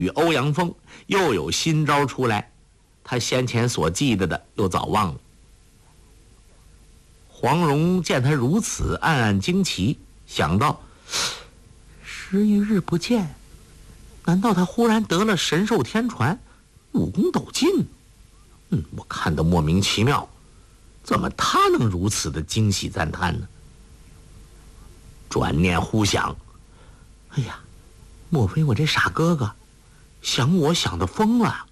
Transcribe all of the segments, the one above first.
与欧阳锋又有新招出来，他先前所记得的又早忘了。黄蓉见他如此，暗暗惊奇，想到10余日不见，难道他忽然得了神兽天传，武功陡进？我看得莫名其妙，怎么他能如此的惊喜赞叹呢？转念忽想，哎呀，莫非我这傻哥哥想我想得疯了？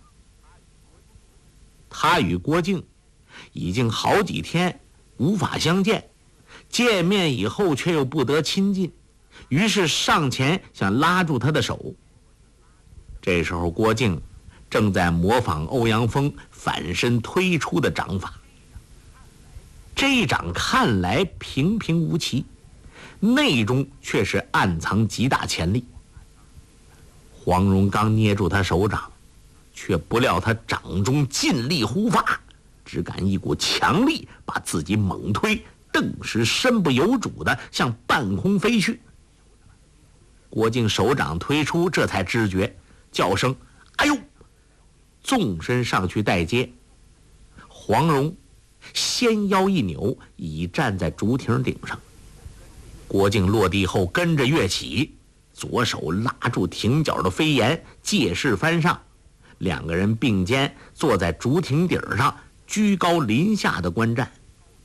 他与郭靖已经好几天无法相见，见面以后却又不得亲近，于是上前想拉住他的手。这时候郭靖正在模仿欧阳锋反身推出的掌法，这一掌看来平平无奇，内中却是暗藏极大潜力。黄蓉刚捏住他手掌，却不料他掌中劲力忽发，只感一股强力把自己猛推，顿时身不由主的向半空飞去。郭靖手掌推出，这才知觉，叫声哎呦，纵身上去带接。黄蓉纤腰一扭，已站在竹亭顶上。郭靖落地后跟着跃起，左手拉住亭角的飞檐，借势翻上，两个人并肩坐在竹亭顶上，居高临下的观战。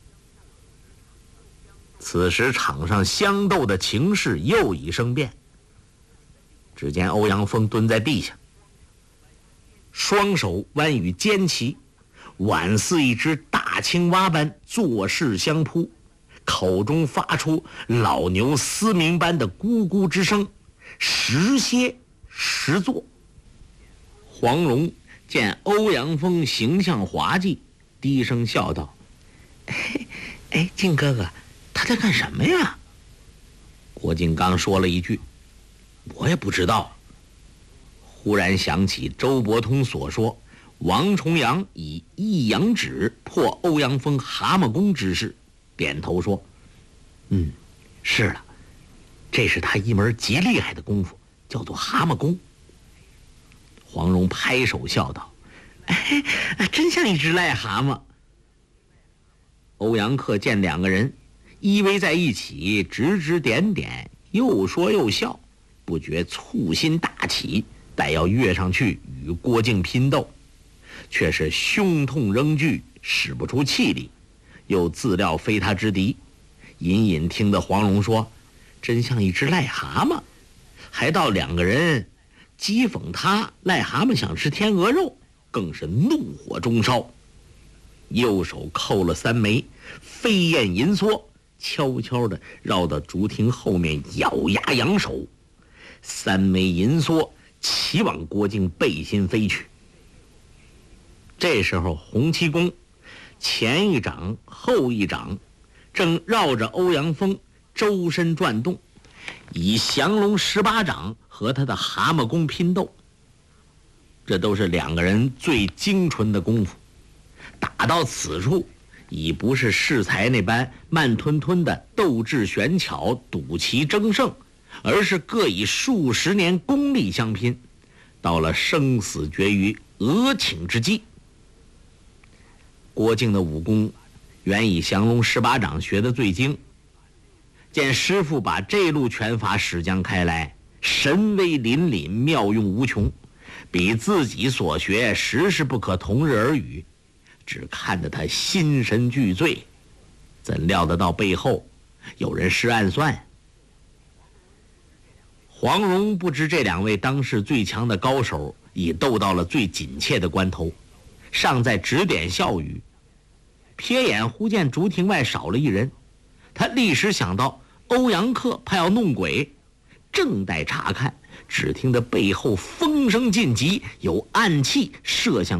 此时场上相斗的情势又已生变，只见欧阳锋蹲在地下，双手弯于肩旗，宛似一只大青蛙般作势相扑，口中发出老牛嘶鸣般的咕咕之声，时歇时坐。黄蓉见欧阳锋形象滑稽，低声笑道：哎，靖哥哥，他在干什么呀？郭靖刚说了一句我也不知道，忽然想起周伯通所说王重阳以一阳指破欧阳锋蛤蟆功之事，点头说是了，这是他一门极厉害的功夫，叫做蛤蟆功。黄蓉拍手笑道：真像一只癞蛤蟆。欧阳克见两个人依偎在一起，指指点点，又说又笑，不觉醋心大起，待要跃上去与郭靖拼斗，却是胸痛仍惧，使不出气力，又自料非他之敌，隐隐听得黄蓉说真像一只癞蛤蟆，还到两个人讥讽他癞蛤蟆想吃天鹅肉，更是怒火中烧，右手扣了3枚飞燕银梭，悄悄地绕到竹亭后面，咬牙扬手，3枚银梭齐往郭靖背心飞去。这时候洪七公前一掌后一掌正绕着欧阳锋周身转动，以降龙18掌和他的蛤蟆功拼斗。这都是两个人最精纯的功夫，打到此处已不是适才那般慢吞吞的斗智悬巧赌奇争胜，而是各以数十年功力相拼，到了生死决于额顷之际。郭靖的武功原以降龙18掌学得最精，见师傅把这路拳法使将开来，神威凛凛，妙用无穷，比自己所学实是不可同日而语，只看得他心神俱醉，怎料得到背后有人施暗算。黄蓉不知这两位当世最强的高手已斗到了最紧切的关头，尚在指点笑语，瞥眼忽见竹亭外少了一人，他立时想到欧阳克怕要弄鬼，正待查看，只听得背后风声劲急，有暗器射向